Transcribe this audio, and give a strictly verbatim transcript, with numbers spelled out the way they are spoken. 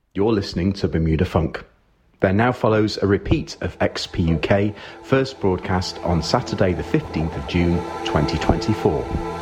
You're listening to Bermuda Funk. There now follows a repeat of X P U K, first broadcast on Saturday the fifteenth of June twenty twenty-four.